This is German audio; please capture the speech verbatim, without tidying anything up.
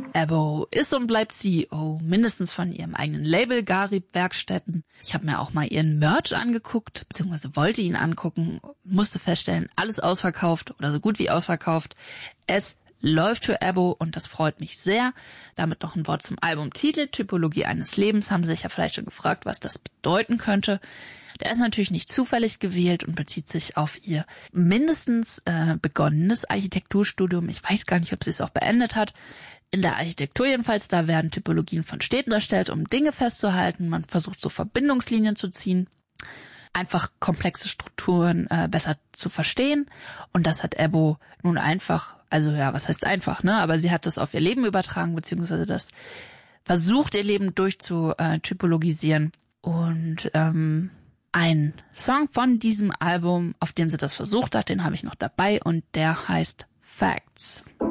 Ebo ist und bleibt C E O, mindestens von ihrem eigenen Label Garib Werkstätten. Ich habe mir auch mal ihren Merch angeguckt, beziehungsweise wollte ihn angucken, musste feststellen, alles ausverkauft oder so gut wie ausverkauft. Es läuft für Ebo und das freut mich sehr. Damit noch ein Wort zum Albumtitel. Typologie eines Lebens, haben Sie sich ja vielleicht schon gefragt, was das bedeuten könnte. Der ist natürlich nicht zufällig gewählt und bezieht sich auf ihr mindestens äh, begonnenes Architekturstudium. Ich weiß gar nicht, ob sie es auch beendet hat. In der Architektur jedenfalls, da werden Typologien von Städten erstellt, um Dinge festzuhalten. Man versucht so Verbindungslinien zu ziehen, einfach komplexe Strukturen äh, besser zu verstehen. Und das hat Ebo nun einfach, also ja, was heißt einfach, ne? Aber sie hat das auf ihr Leben übertragen, beziehungsweise das versucht, ihr Leben durchzutypologisieren. Und ähm, ein Song von diesem Album, auf dem sie das versucht hat, den habe ich noch dabei und der heißt Facts.